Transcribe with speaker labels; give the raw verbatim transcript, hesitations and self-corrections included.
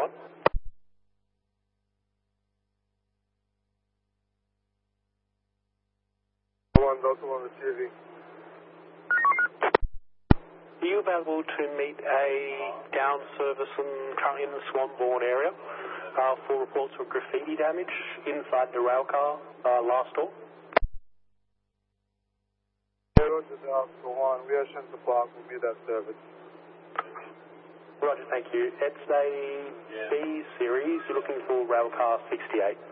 Speaker 1: one.
Speaker 2: one, Delta one receiving.
Speaker 1: Are you available to meet a down service and currently in the Swanbourne area uh, for reports of graffiti damage inside the rail car uh, last door?
Speaker 2: Roger, Delta one. We are Central Park. We'll be that service.
Speaker 1: Roger, thank you. It's a B series. You're looking for rail car sixty-eight.